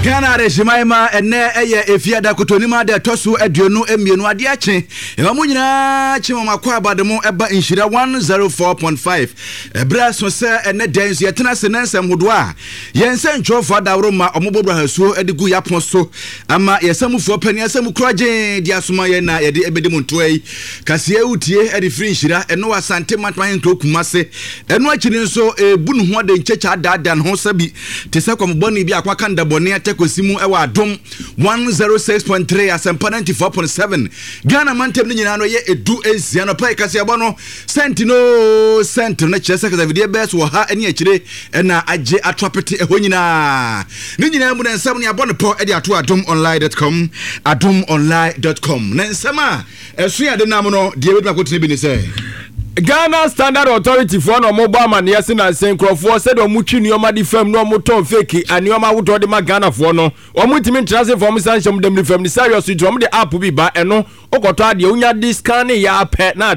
Ghana Rejimaima ene eye efiada kotonima de tosu eduonu emienu ade ache emu nyina chimoma kwa abademu eba inshira 104.5 ebra so se ene densu yetena senensem hodo a yense ntwofo dawro ma omobodwa hasuo edigu yapon so ama yesamufuo pani asemu kroje di asoma ye na yede ebedemu ntoi kase utie edi free inshira eno asante matwan tokumase eno achini nso ebunu ho de nchecha dadan ho sabi tese kwamboni bi akwa kanda bone tekosimu ewa adom 106.3 asempa 94.7 Ghana mantem ni nyina no ye edu ezia no pai kase abono senti na chese kaza video best wo ha eni akire na age atropete eho nyina ni nyina mu nsam ni abono po e de ato adomonline.com adomonline.com na nsama esu ya de nam no de ebedu akotene bi ni se Ghana Standard Authority for no mobile man yes na senkrofo said o mutwi nioma di fam no moton fake anioma wodo de ma Ghana for no o mutimi transit from sanction dem fam ni serious to dem de app bi ba eno okoto ade onya di scan ya pe na